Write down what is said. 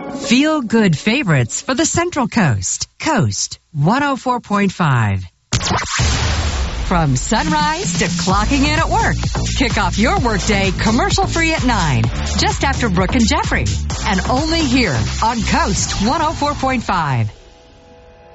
Feel good favorites for the Central Coast. Coast 104.5. From sunrise to clocking in at work. Kick off your workday commercial-free at 9, just after Brooke and Jeffrey. And only here on Coast 104.5.